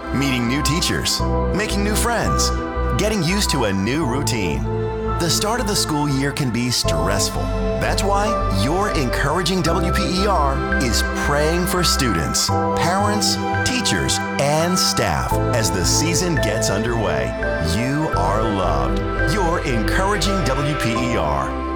meeting new teachers, making new friends, getting used to a new routine. The start of the school year can be stressful. That's why your Encouraging WPER is praying for students, parents, teachers, and staff as the season gets underway. You are loved. Your Encouraging WPER.